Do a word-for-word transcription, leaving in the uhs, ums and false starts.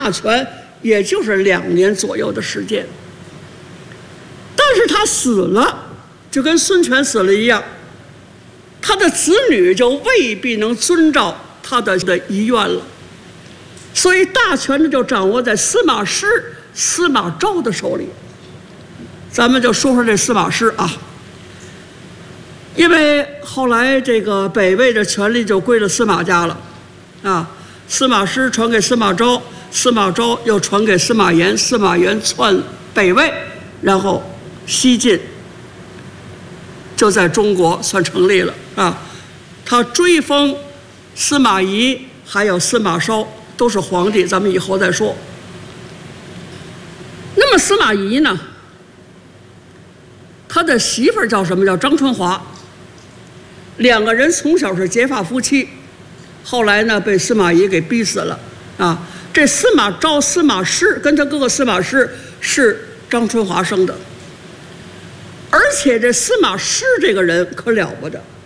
大权也就是两年左右的时间。但是他死了，就跟孙权死了一样，他的子女就未必能遵照他的的遗愿了。所以大权呢就掌握在司马师、司马昭的手里。咱们就说说这司马师啊，因为后来这个北魏的权力就归了司马家了，啊，司马师传给司马昭，司马昭又传给司马炎，司马炎篡北魏，然后西晋就在中国算成立了啊。他追封司马懿还有司马绍都是皇帝，咱们以后再说。那么司马懿呢，他的媳妇儿叫什么？叫张春华。两个人从小是结发夫妻，后来呢被司马懿给逼死了啊。这司马昭、司马师跟他哥哥司马师是张春华生的，而且这司马师这个人可了不得。